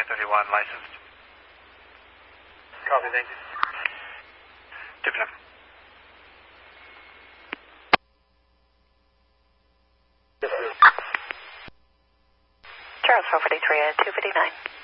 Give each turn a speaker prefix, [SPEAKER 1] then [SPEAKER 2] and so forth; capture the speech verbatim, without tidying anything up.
[SPEAKER 1] thirty-one licensed.
[SPEAKER 2] Copy, thank you.
[SPEAKER 1] Tipping up.
[SPEAKER 3] Charles four forty-three at two fifty-nine.